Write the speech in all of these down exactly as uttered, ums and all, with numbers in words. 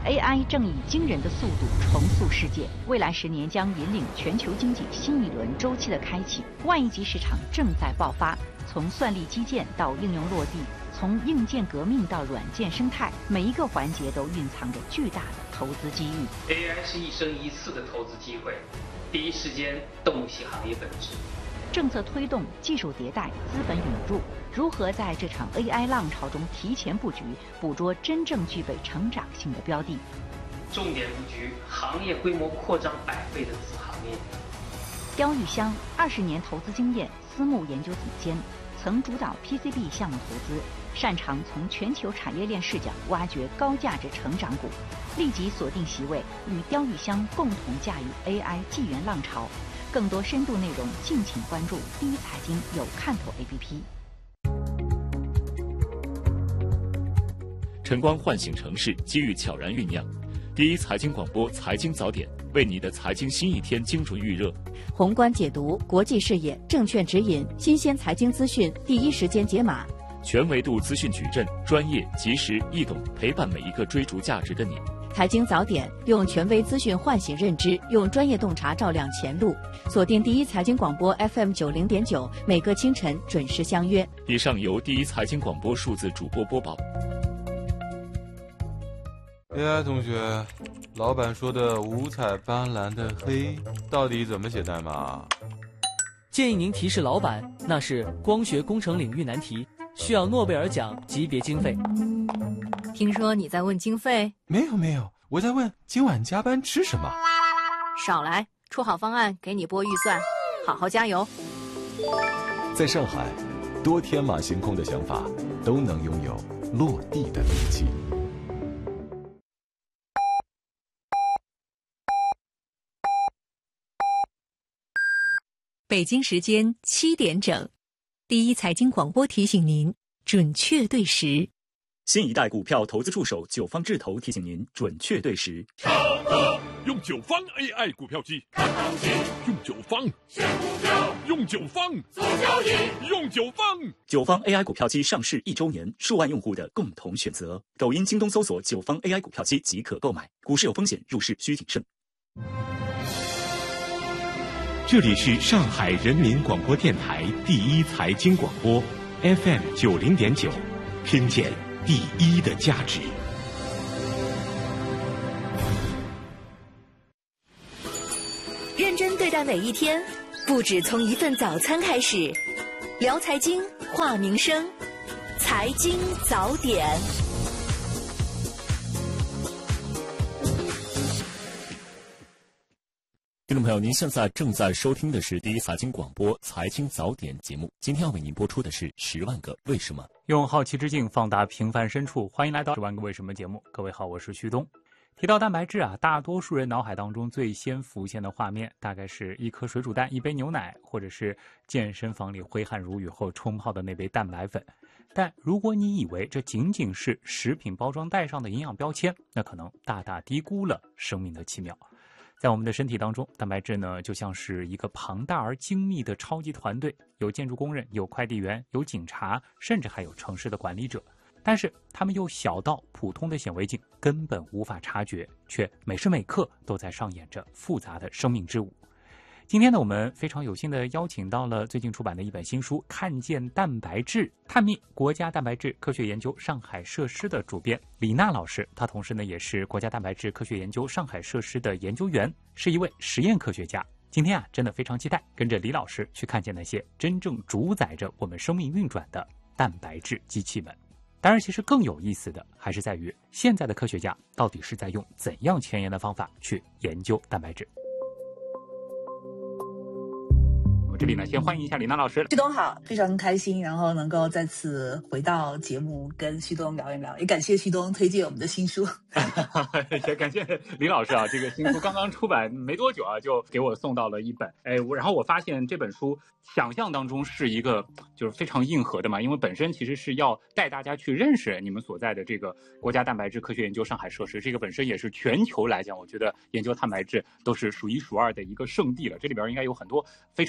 A I 正以惊人的速度重塑世界，未来十年将引领全球经济新一轮周期的开启。万亿级市场正在爆发，从算力基建到应用落地，从硬件革命到软件生态，每一个环节都蕴藏着巨大的投资机遇。 A I 是一生一次的投资机会，第一时间洞悉行业本质。 政策推动、技术迭代、资本涌入，如何在这场 A I 浪潮中提前布局，捕捉真正具备成长性的标的？ 重点布局行业规模扩张百倍的子行业。 刁玉香二十年投资经验，私募研究总监，曾主导 P C B 项目投资，擅长从全球产业链视角挖掘高价值成长股。立即锁定席位，与刁玉香共同驾驭 A I 纪元浪潮。更多深度内容，敬请关注第一财经有看头 A P P。 晨光唤醒城市，机遇悄然酝酿。第一财经广播财经早点，为你的财经新一天精准预热。 宏观解读，国际视野，证券指引，新鲜财经资讯，第一时间解码。 全维度资讯矩阵，专业、及时、易懂，陪伴每一个追逐价值的你。 财经早点，用权威资讯唤醒认知，用专业洞察照亮前路。锁定第一财经广播 F M 九零点九，每个清晨准时相约。 以上由第一财经广播数字主播播报。 A I 同学，老板说的五彩斑斓的黑，到底怎么写代码？ 建议您提示老板，那是光学工程领域难题，需要诺贝尔奖级别经费。 听说你在问经费？ 没有没有，我在问今晚加班吃什么。 少来，出好方案给你拨预算，好好加油。 在上海，多天马行空的想法都能拥有落地的力气。 北京时间七点整，第一财经广播提醒您准确对时。 新一代股票投资助手九方智投提醒您准确对时。 超哥用九方 A I 股票机看行情，用九方选股票，用九方做交易，用九方。 九方 A I 股票机上市一周年，数万用户的共同选择。抖音、京东搜索九方 A I 股票机即可购买。股市有风险，入市需谨慎。 这里是上海人民广播电台第一财经广播 F M 九零点九，听见第一的价值。 认真对待每一天，不止从一份早餐开始。聊财经，话民生，财经早点。 听众朋友，您现在正在收听的是第一财经广播财经早点节目。今天要为您播出的是十万个为什么。 用好奇之境放大平凡深处，欢迎来到十万个为什么节目。各位好，我是旭东。提到蛋白质啊，大多数人脑海当中最先浮现的画面，大概是一颗水煮蛋、一杯牛奶，或者是健身房里挥汗如雨后冲泡的那杯蛋白粉。但如果你以为这仅仅是食品包装袋上的营养标签，那可能大大低估了生命的奇妙。在我们的身体当中，蛋白质呢就像是一个庞大而精密的超级团队，有建筑工人，有快递员，有警察，甚至还有城市的管理者。但是他们又小到普通的显微镜根本无法察觉，却每时每刻都在上演着复杂的生命之舞。今天呢，我们非常有幸的邀请到了最近出版的一本新书《看见蛋白质：探秘国家蛋白质科学研究上海设施》的主编李娜老师，她同时呢也是国家蛋白质科学研究上海设施的研究员，是一位实验科学家。今天啊，真的非常期待跟着李老师去看见那些真正主宰着我们生命运转的蛋白质机器们。当然，其实更有意思的还是在于现在的科学家到底是在用怎样前沿的方法去研究蛋白质。这里呢，先欢迎一下李娜老师。 旭东好，非常开心，然后能够再次回到节目跟旭东聊一聊，也感谢旭东推荐我们的新书。 也感谢李老师啊，这个新书刚刚出版没多久啊，就给我送到了一本。哎，我然后我发现这本书想象当中是一个就是非常硬核的嘛，因为本身其实是要带大家去认识你们所在的这个国家蛋白质科学研究上海设施，这个本身也是全球来讲，我觉得研究蛋白质都是数一数二的一个圣地了。这里边应该有很多非常硬核的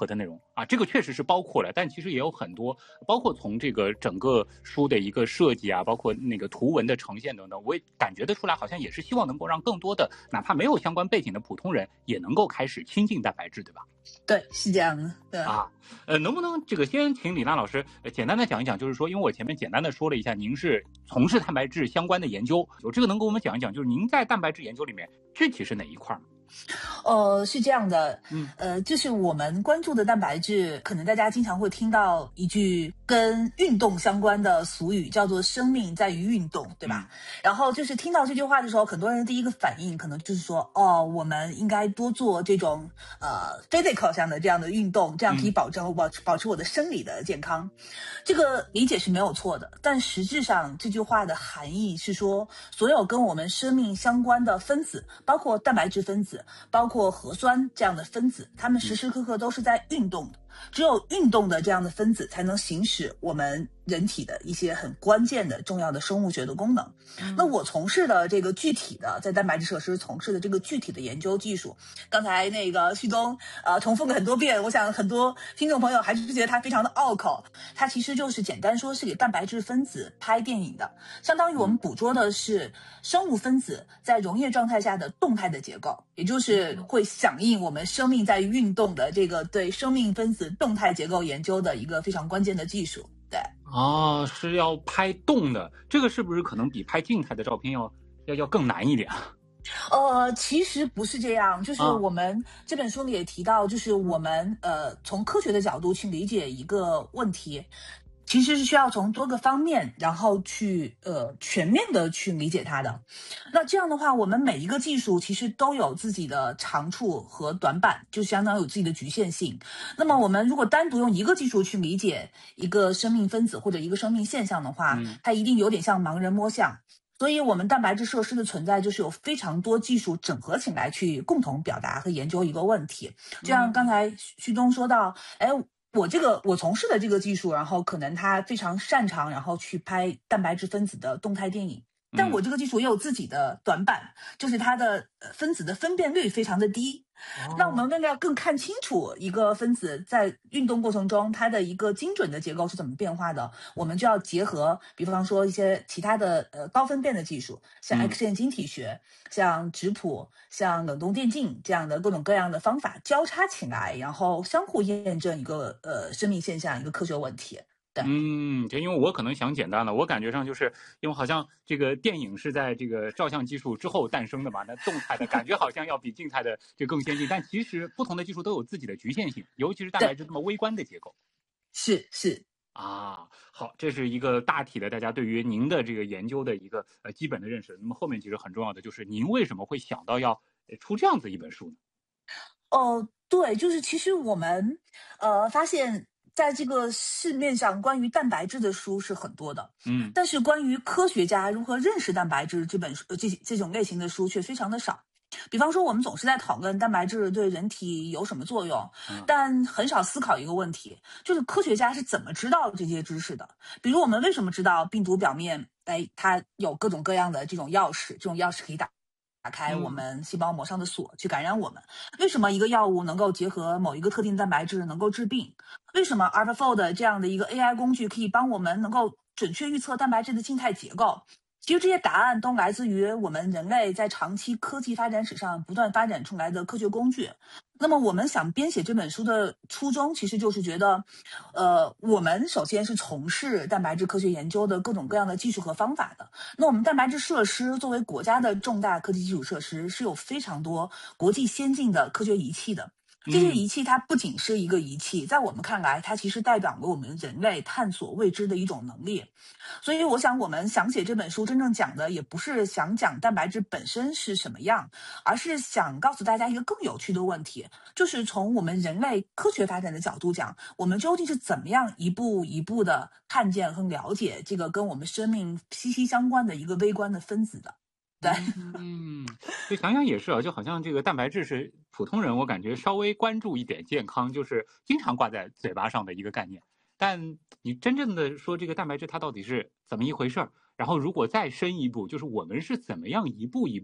的内容啊，这个确实是包括了，但其实也有很多，包括从这个整个书的一个设计啊，包括那个图文的呈现等等，我也感觉得出来，好像也是希望能够让更多的哪怕没有相关背景的普通人也能够开始亲近蛋白质，对吧？ 对，是这样的。对啊，呃，能不能这个先请李娜老师、呃、简单的讲一讲，就是说，因为我前面简单的说了一下，您是从事蛋白质相关的研究，有这个能给我们讲一讲，就是您在蛋白质研究里面具体是哪一块吗？ 呃，是这样的， 嗯， 呃，就是我们关注的蛋白质，可能大家经常会听到一句跟运动相关的俗语，叫做"生命在于运动"，对吧？嗯、然后就是听到这句话的时候，很多人第一个反应可能就是说，哦，我们应该多做这种呃 physical 上的这样的运动，这样可以保证我保持保持我的生理的健康。这个理解是没有错的，但实质上这句话的含义是说，所有跟我们生命相关的分子，包括蛋白质分子，包括核酸这样的分子，它们时时刻刻都是在运动的。只有运动的这样的分子才能行使我们人体的一些很关键的重要的生物学的功能。嗯、那我从事的这个具体的在蛋白质设施从事的这个具体的研究技术，刚才那个旭东呃重复了很多遍，我想很多听众朋友还是觉得它非常的拗口。它其实就是简单说是给蛋白质分子拍电影的，相当于我们捕捉的是生物分子在溶液状态下的动态的结构，也就是会响应我们生命在于运动的这个对生命分子动态结构研究的一个非常关键的技术。对， 哦，是要拍动的，这个是不是可能比拍静态的照片要要要更难一点？ 呃，其实不是这样，就是我们这本书里也提到，就是我们呃从科学的角度去理解一个问题，其实是需要从多个方面，然后去呃全面的去理解它的。那这样的话，我们每一个技术其实都有自己的长处和短板，就相当有自己的局限性。那么我们如果单独用一个技术去理解一个生命分子或者一个生命现象的话，嗯、它一定有点像盲人摸象。所以我们蛋白质设施的存在就是有非常多技术整合起来去共同表达和研究一个问题。就像刚才旭东说到，哎，我这个我从事的这个技术，然后可能他非常擅长，然后去拍蛋白质分子的动态电影。但我这个技术也有自己的短板，就是它的分子的分辨率非常的低。哦、那我们为了更看清楚一个分子在运动过程中它的一个精准的结构是怎么变化的，我们就要结合，比方说一些其他的呃高分辨的技术，像 X 线晶体学、嗯、像质谱、像冷冻电镜这样的各种各样的方法交叉起来，然后相互验证一个呃生命现象、一个科学问题。 嗯，就因为我可能想简单了，我感觉上就是因为好像这个电影是在这个照相技术之后诞生的嘛，那动态的感觉好像要比静态的这更先进，但其实不同的技术都有自己的局限性，尤其是蛋白质这么微观的结构。 是是啊，好，这是一个大体的大家对于您的这个研究的一个呃基本的认识。那么后面其实很重要的就是您为什么会想到要出这样子一本书呢？ 哦，对，就是其实我们呃发现。在这个市面上关于蛋白质的书是很多的，嗯，但是关于科学家如何认识蛋白质这本书这这种类型的书却非常的少。比方说我们总是在讨论蛋白质对人体有什么作用，嗯、但很少思考一个问题，就是科学家是怎么知道这些知识的。比如我们为什么知道病毒表面，哎，它有各种各样的这种钥匙，这种钥匙可以打打开我们细胞膜上的锁去感染我们？为什么一个药物能够结合某一个特定蛋白质能够治病？为什么 AlphaFold 这样的一个 A I 工具可以帮我们能够准确预测蛋白质的静态结构？其实这些答案都来自于我们人类在长期科技发展史上不断发展出来的科学工具。那么我们想编写这本书的初衷，其实就是觉得，呃，我们首先是从事蛋白质科学研究的各种各样的技术和方法的。那我们蛋白质设施作为国家的重大科技基础设施，是有非常多国际先进的科学仪器的。这些仪器它不仅是一个仪器，在我们看来，它其实代表了我们人类探索未知的一种能力。所以我想我们想写这本书真正讲的也不是想讲蛋白质本身是什么样，而是想告诉大家一个更有趣的问题，就是从我们人类科学发展的角度讲，我们究竟是怎么样一步一步的看见和了解这个跟我们生命息息相关的一个微观的分子的。对， 嗯，就想想也是啊，就好像这个蛋白质是普通人，我感觉稍微关注一点健康，就是经常挂在嘴巴上的一个概念。但你真正的说这个蛋白质它到底是怎么一回事儿，然后如果再深一步，就是我们是怎么样一步一步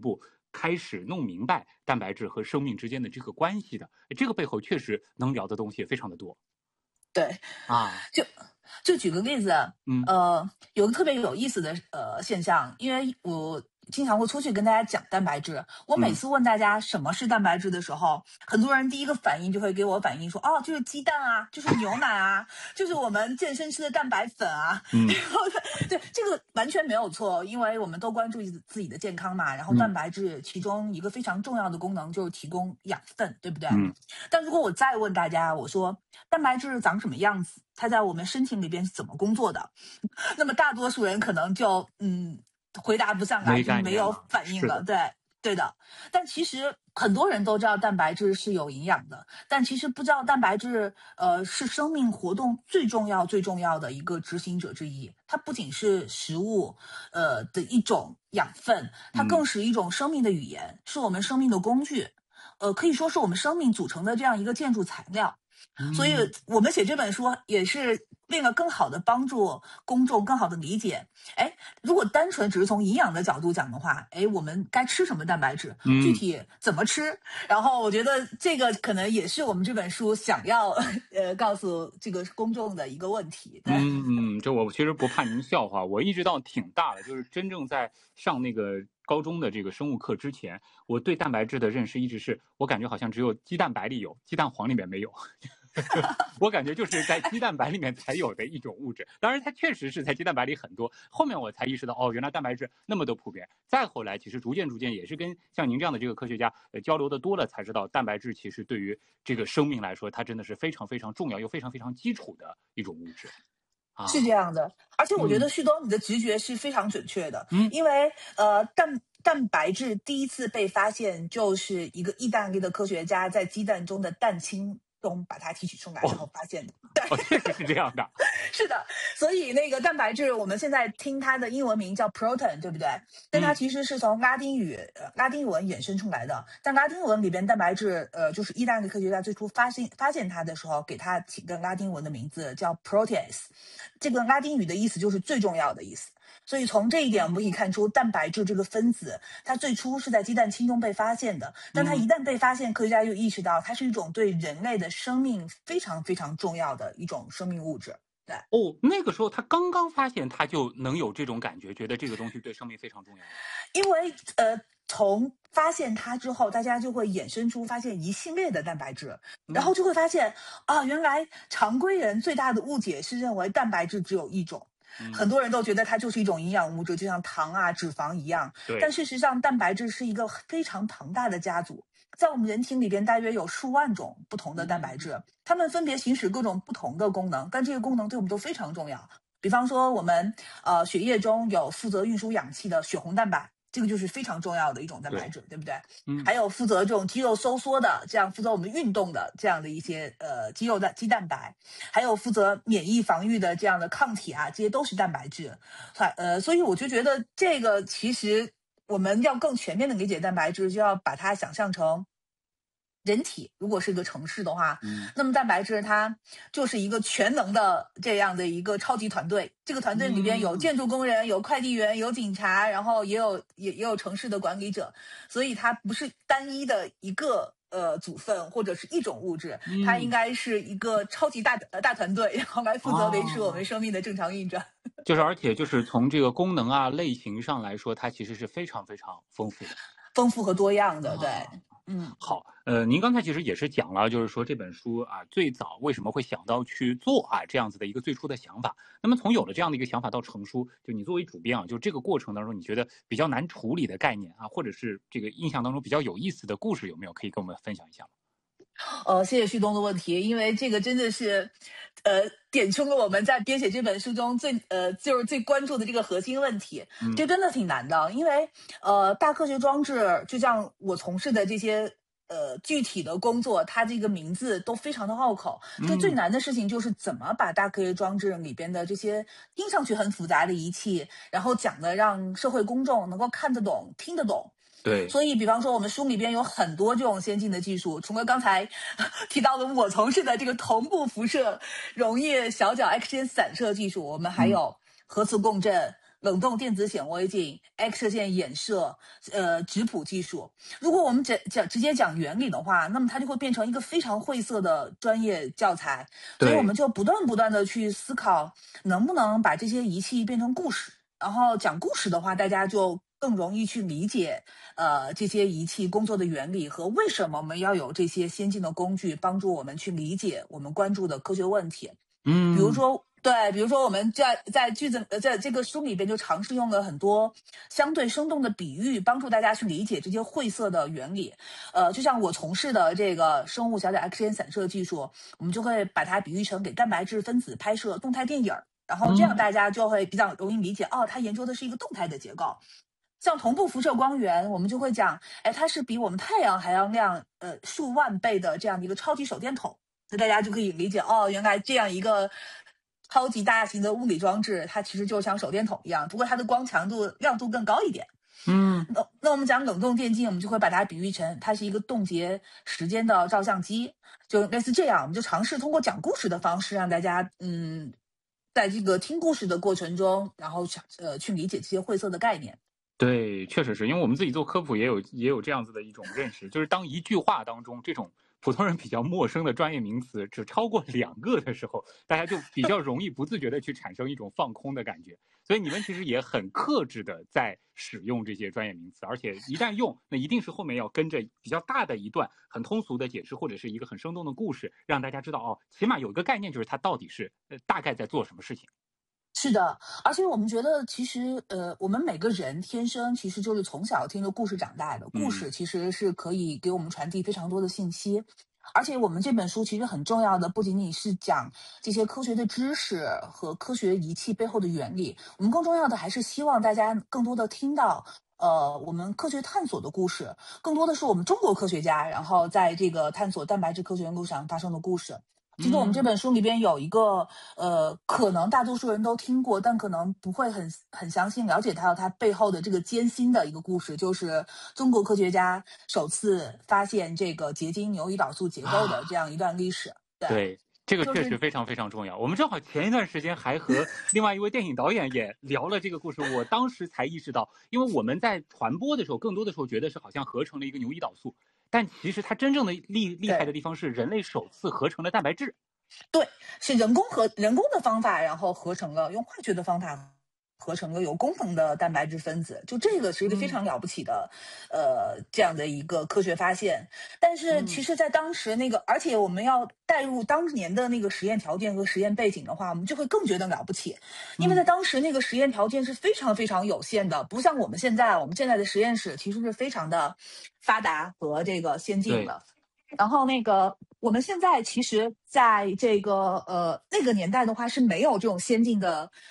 开始弄明白蛋白质和生命之间的这个关系的。这个背后确实能聊的东西非常的多。 对啊， 就就举个例子， 嗯， 呃，有个特别有意思的呃现象，因为我经常会出去跟大家讲蛋白质，我每次问大家什么是蛋白质的时候，嗯、很多人第一个反应就会给我反映说，哦，就是鸡蛋啊，就是牛奶啊，就是我们健身吃的蛋白粉啊。 嗯， 然后对这个完全没有错，因为我们都关注自己的健康嘛。然后蛋白质其中一个非常重要的功能就是提供养分，对不对？ 嗯。 但如果我再问大家，我说蛋白质长什么样子，它在我们身体里边是怎么工作的，那么大多数人可能就嗯。回答不上来，就没有反应了。对，对的。但其实很多人都知道蛋白质是有营养的，但其实不知道蛋白质呃是生命活动最重要最重要的一个执行者之一。它不仅是食物呃的一种养分，它更是一种生命的语言，嗯、是我们生命的工具，呃，可以说是我们生命组成的这样一个建筑材料。嗯、所以我们写这本书也是为了更好的帮助公众更好的理解，哎，如果单纯只是从营养的角度讲的话，哎，我们该吃什么蛋白质， 嗯、 具体怎么吃，然后我觉得这个可能也是我们这本书想要呃告诉这个公众的一个问题。 嗯嗯，这我其实不怕您笑话，我一直到挺大了，就是真正在上那个高中的这个生物课之前，我对蛋白质的认识一直是我感觉好像只有鸡蛋白里有，鸡蛋黄里面没有。我感觉就是在鸡蛋白里面才有的一种物质，当然它确实是在鸡蛋白里很多。后面我才意识到，哦，原来蛋白质那么的普遍。再后来，其实逐渐逐渐也是跟像您这样的这个科学家呃交流的多了，才知道蛋白质其实对于这个生命来说，它真的是非常非常重要又非常非常基础的一种物质。啊、 是这样的，而且我觉得旭东你的直觉是非常准确的， 嗯， 因为呃蛋蛋白质第一次被发现就是一个意大利的科学家在鸡蛋中的蛋清中把它提取出来，然后发现的。 哦，确实是这样的。 是的，所以那个蛋白质，我们现在听它的英文名叫 protein， 对不对？但它其实是从拉丁语、呃、拉丁文衍生出来的。但拉丁文里边蛋白质，呃，就是意大利科学家最初发现发现它的时候，给它起个拉丁文的名字叫 protease。这个拉丁语的意思就是最重要的意思。所以从这一点我们可以看出，蛋白质这个分子它最初是在鸡蛋清中被发现的，但它一旦被发现，科学家就意识到它是一种对人类的生命非常非常重要的一种生命物质。对哦，那个时候他刚刚发现，他就能有这种感觉，觉得这个东西对生命非常重要。 因为呃，从发现它之后，大家就会衍生出发现一系列的蛋白质，然后就会发现啊，原来常规人最大的误解是认为蛋白质只有一种。很多人都觉得它就是一种营养物质，就像糖啊、脂肪一样。但事实上，蛋白质是一个非常庞大的家族，在我们人体里边大约有数万种不同的蛋白质，它们分别行使各种不同的功能，但这个功能对我们都非常重要。比方说，我们呃血液中有负责运输氧气的血红蛋白。这个就是非常重要的一种蛋白质， 对, 对不对？嗯，还有负责这种肌肉收缩的，这样负责我们运动的这样的一些呃肌肉的肌蛋白，还有负责免疫防御的这样的抗体啊，这些都是蛋白质。呃，所以我就觉得这个其实我们要更全面的理解蛋白质，就要把它想象成人体如果是一个城市的话，嗯，那么蛋白质它就是一个全能的这样的一个超级团队。这个团队里边有建筑工人、有快递员、有警察，然后也有也也有城市的管理者，所以它不是单一的一个呃组分或者是一种物质，嗯、它应该是一个超级大的大团队，然后来负责维持我们生命的正常运转。 哦、就是而且就是从这个功能啊类型上来说，它其实是非常非常丰富的。 丰富和多样的，对。 哦嗯，好，呃，您刚才其实也是讲了，就是说这本书啊，最早为什么会想到去做啊这样子的一个最初的想法。那么从有了这样的一个想法到成书，就你作为主编啊，就这个过程当中，你觉得比较难处理的概念啊，或者是这个印象当中比较有意思的故事，有没有可以跟我们分享一下吗？ 呃，谢谢旭东的问题，因为这个真的是，呃，点出了我们在编写这本书中最呃就是最关注的这个核心问题。嗯、这真的挺难的，因为呃，大科学装置就像我从事的这些呃具体的工作，它这个名字都非常的拗口。所以最难的事情就是怎么把大科学装置里边的这些听上去很复杂的仪器，然后讲的让社会公众能够看得懂、听得懂。 对， 所以比方说我们书里边有很多这种先进的技术，除了刚才提到的我从事的这个同步辐射溶液小角 X 线散射技术，我们还有核磁共振、 冷冻电子显微镜、X 射线衍射、呃质谱技术。如果我们讲讲直接讲原理的话，那么它就会变成一个非常晦涩的专业教材。所以我们就不断不断的去思考，能不能把这些仪器变成故事。然后讲故事的话，大家就更容易去理解，呃，这些仪器工作的原理和为什么我们要有这些先进的工具帮助我们去理解我们关注的科学问题。 嗯， 比如说，对，比如说我们在在句子呃在这个书里边就尝试用了很多相对生动的比喻，帮助大家去理解这些晦涩的原理。呃，就像我从事的这个生物小角 X 线散射技术，我们就会把它比喻成给蛋白质分子拍摄动态电影。然后这样大家就会比较容易理解，哦，它研究的是一个动态的结构。像同步辐射光源，我们就会讲，哎，它是比我们太阳还要亮呃数万倍的这样的一个超级手电筒。那大家就可以理解，哦，原来这样一个超级大型的物理装置，它其实就像手电筒一样，不过它的光强度亮度更高一点。 嗯， 那那我们讲冷冻电镜，我们就会把它比喻成它是一个冻结时间的照相机，就类似这样，我们就尝试通过讲故事的方式，让大家嗯。在这个听故事的过程中，然后呃去理解这些晦涩的概念。 对，确实是因为我们自己做科普也有也有这样子的一种认识，就是当一句话当中这种普通人比较陌生的专业名词只超过两个的时候，大家就比较容易不自觉的去产生一种放空的感觉。所以你们其实也很克制的在使用这些专业名词，而且一旦用，那一定是后面要跟着比较大的一段很通俗的解释，或者是一个很生动的故事，让大家知道哦，起码有一个概念，就是它到底是呃大概在做什么事情。 是的，而且我们觉得其实呃，我们每个人天生其实就是从小听着故事长大的，故事其实是可以给我们传递非常多的信息。而且我们这本书其实很重要的不仅仅是讲这些科学的知识和科学仪器背后的原理，我们更重要的还是希望大家更多的听到呃我们科学探索的故事，更多的是我们中国科学家然后在这个探索蛋白质科学路上发生的故事。其实我们这本书里边有一个呃，可能大多数人都听过，但可能不会很很详细了解它它背后的这个艰辛的一个故事，就是中国科学家首次发现这个结晶牛胰岛素结构的这样一段历史。 对。对这个确实非常非常重要。就是、我们正好前一段时间还和另外一位电影导演也聊了这个故事，我当时才意识到，因为我们在传播的时候，更多的时候觉得是好像合成了一个牛胰岛素，但其实它真正的厉厉害的地方是人类首次合成了蛋白质。 对，是人工合人工的方法，然后合成了用化学的方法。合成了有功能的蛋白质分子，就这个是一个非常了不起的，嗯、呃，这样的一个科学发现。但是其实在当时那个，嗯、而且我们要带入当年的那个实验条件和实验背景的话，我们就会更觉得了不起。因为在当时那个实验条件是非常非常有限的，不像我们现在，我们现在的实验室其实是非常的发达和这个先进的。然后那个我们现在其实在这个呃那个年代的话是没有这种先进的